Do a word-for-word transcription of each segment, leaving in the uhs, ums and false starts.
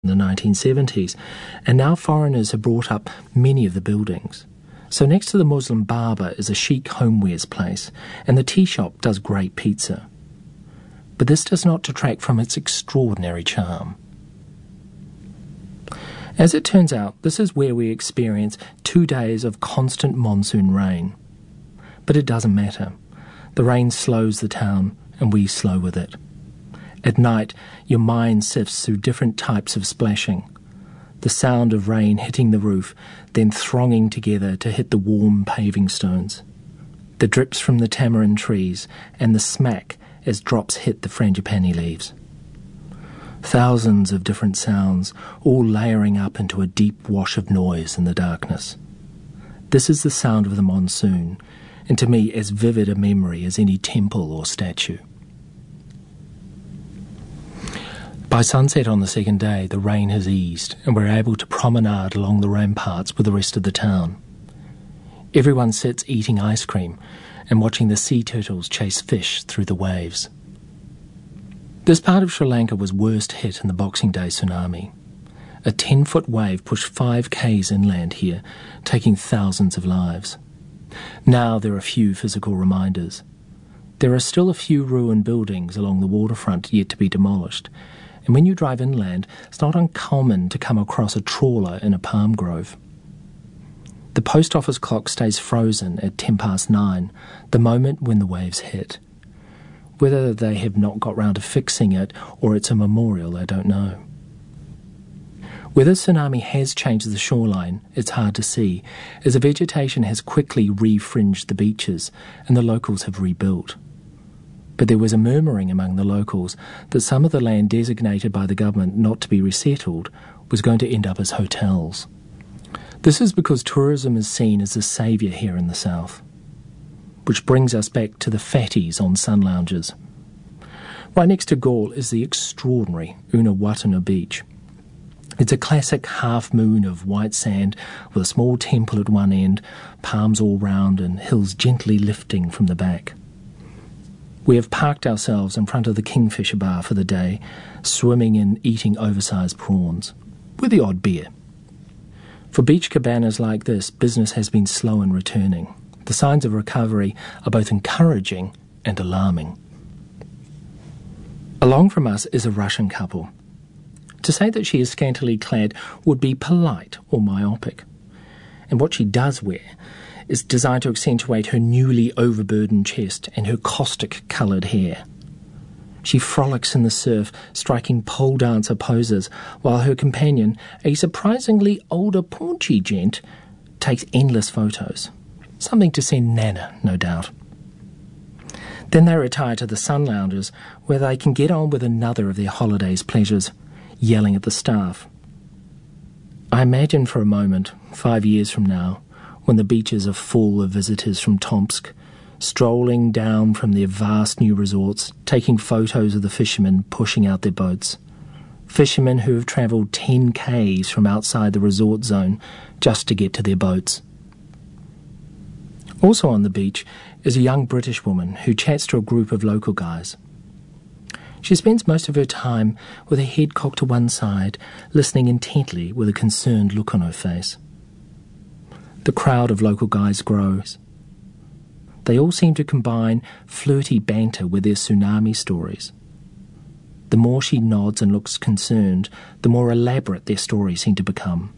in the nineteen seventies, and now foreigners have brought up many of the buildings. So next to the Muslim barber is a chic homewares place, and the tea shop does great pizza. But this does not detract from its extraordinary charm. As it turns out, this is where we experience two days of constant monsoon rain. But it doesn't matter. The rain slows the town, and we slow with it. At night, your mind sifts through different types of splashing. The sound of rain hitting the roof, then thronging together to hit the warm paving stones. The drips from the tamarind trees, and the smack as drops hit the frangipani leaves. Thousands of different sounds, all layering up into a deep wash of noise in the darkness. This is the sound of the monsoon, and to me as vivid a memory as any temple or statue. By sunset on the second day, the rain has eased, and we're able to promenade along the ramparts with the rest of the town. Everyone sits eating ice cream and watching the sea turtles chase fish through the waves. This part of Sri Lanka was worst hit in the Boxing Day tsunami. A ten-foot wave pushed five kays inland here, taking thousands of lives. Now there are few physical reminders. There are still a few ruined buildings along the waterfront yet to be demolished, and when you drive inland, it's not uncommon to come across a trawler in a palm grove. The post office clock stays frozen at ten past nine, the moment when the waves hit. Whether they have not got round to fixing it or it's a memorial, I don't know. Whether tsunami has changed the shoreline, it's hard to see, as the vegetation has quickly re-fringed the beaches and the locals have rebuilt. But there was a murmuring among the locals that some of the land designated by the government not to be resettled was going to end up as hotels. This is because tourism is seen as the saviour here in the south. Which brings us back to the fatties on sun lounges. Right next to Galle is the extraordinary Unawatuna Beach. It's a classic half-moon of white sand with a small temple at one end, palms all round and hills gently lifting from the back. We have parked ourselves in front of the Kingfisher bar for the day, swimming and eating oversized prawns, with the odd beer. For beach cabanas like this, business has been slow in returning. The signs of recovery are both encouraging and alarming. Along from us is a Russian couple. To say that she is scantily clad would be polite or myopic. And what she does wear is designed to accentuate her newly overburdened chest and her caustic-coloured hair. She frolics in the surf, striking pole dancer poses, while her companion, a surprisingly older paunchy gent, takes endless photos. Something to send Nana, no doubt. Then they retire to the sun lounges, where they can get on with another of their holiday's pleasures, yelling at the staff. I imagine for a moment, five years from now, when the beaches are full of visitors from Tomsk, strolling down from their vast new resorts, taking photos of the fishermen pushing out their boats. Fishermen who have travelled ten kays from outside the resort zone just to get to their boats. Also on the beach is a young British woman who chats to a group of local guys. She spends most of her time with her head cocked to one side, listening intently with a concerned look on her face. The crowd of local guys grows. They all seem to combine flirty banter with their tsunami stories. The more she nods and looks concerned, the more elaborate their stories seem to become.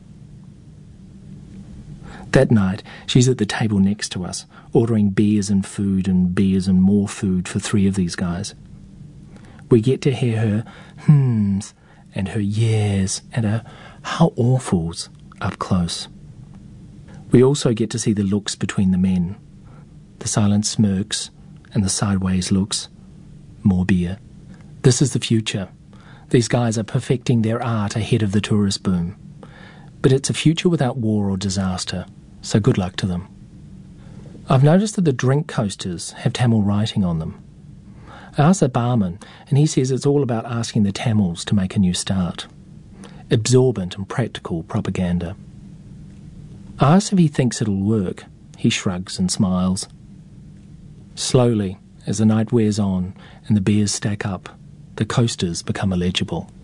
That night, she's at the table next to us, ordering beers and food and beers and more food for three of these guys. We get to hear her hmms and her yeahs and her how awfuls up close. We also get to see the looks between the men, the silent smirks and the sideways looks. More beer. This is the future. These guys are perfecting their art ahead of the tourist boom. But it's a future without war or disaster. So good luck to them. I've noticed that the drink coasters have Tamil writing on them. I asked the barman, and he says it's all about asking the Tamils to make a new start. Absorbent and practical propaganda. I asked if he thinks it'll work. He shrugs and smiles. Slowly, as the night wears on and the beers stack up, the coasters become illegible.